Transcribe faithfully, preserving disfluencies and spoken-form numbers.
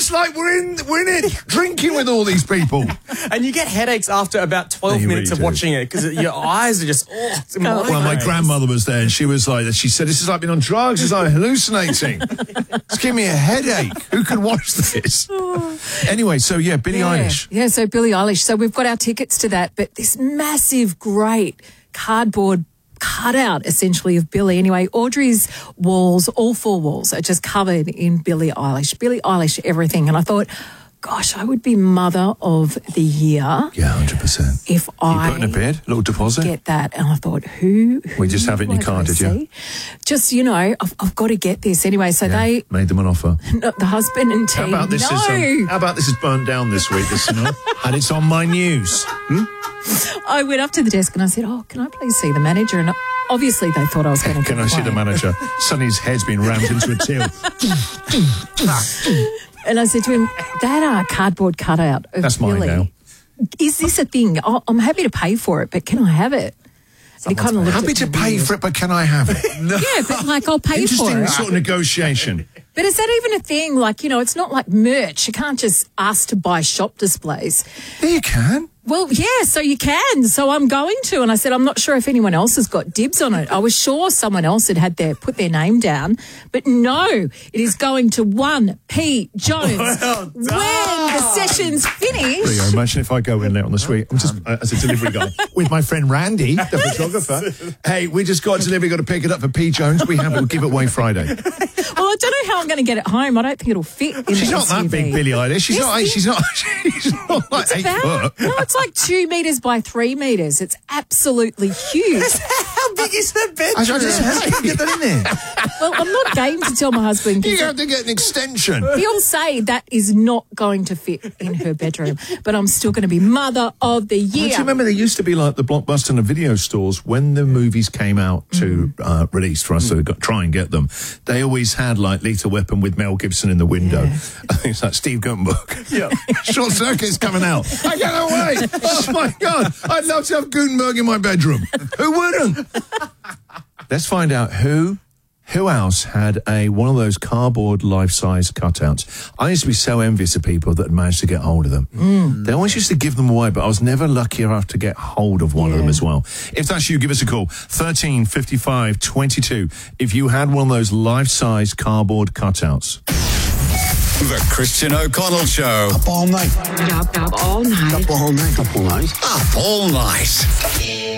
it's like we're in, we're in it, drinking with all these people. And you get headaches after about twelve You minutes really of do. watching it because your eyes are just, oh, it's Well, my grandmother was there and she was like, she said, this is like being on drugs, it's like hallucinating. It's giving me a headache. Who can watch this? Anyway, so yeah, Billie Yeah. Eilish. Yeah, so Billie Eilish. So we've got our tickets to that, but this massive, great cardboard cutout, essentially, of Billie. Anyway, Audrey's walls, all four walls, are just covered in Billie Eilish. Billie Eilish, everything. And I thought, gosh, I would be Mother of the Year. Yeah, one hundred percent. If I You put in a bid, little deposit? get that. And I thought, who? who We just have it in your do I car, did you? see? Just, you know, I've, I've got to get this. Anyway, so Yeah, they, made them an offer. the husband and team, How about this no. is um, how about this is burnt down this week, listener, and it's on my news. Hmm? I went up to the desk and I said, oh, can I please see the manager? And obviously they thought I was going to Can I see the manager? Suddenly his head's been rammed into a till. And I said to him, that uh, cardboard cutout of That's mine Billie, now. is this a thing? Oh, I'm happy to pay for it, but can I have it? And he kind of looked Happy at to me pay weird. for it, but can I have it? No. Yeah, but like I'll pay for Interesting it. sort of negotiation. But is that even a thing? Like, you know, it's not like merch. You can't just ask to buy shop displays. Yeah, you can. Well, yeah, so you can. So I'm going to. And I said, I'm not sure if anyone else has got dibs on it. I was sure someone else had had their put their name down. But no, it is going to one P Jones. Well when the session's finished. Rio, imagine if I go in there on the suite, I'm just uh, as a delivery guy, with my friend Randy, the photographer. Hey, we just got delivery, got to pick it up for P. Jones. We have it, we'll give it away Friday. Well, I don't know how I'm going to get it home. I don't think it'll fit in She's the not that S U V. big, Billie Eilish. She's Yes, not. it- She's not. She's not like It's eight about, foot. no, it's like two metres by three metres. It's absolutely huge. How big is the bedroom? I just how can you get that in there? Well, I'm not game to tell my husband. You 'cause have to get an extension. he'll say that is not going to fit in her bedroom, but I'm still going to be Mother of the Do Year. you remember there used to be like the Blockbuster and the video stores when the movies came out to Mm. uh, release for us to go, try and get them? They always had like Lethal Weapon with Mel Gibson in the window. Yeah. I think it's like Steve Gutenberg. Yeah. Short Circuit's coming out. I can't wait. Oh my God. I'd love to have Gutenberg in my bedroom. Who wouldn't? Let's find out who who else had a one of those cardboard life-size cutouts. I used to be so envious of people that had managed to get hold of them. Mm. They always used to give them away, but I was never lucky enough to get hold of one of them Yeah. as well. If that's you, give us a call. thirteen fifty-five twenty-two. If you had one of those life-size cardboard cutouts. The Christian O'Connell Show. Up all night. Up, up all night. Up all night. Up all night. Up all night.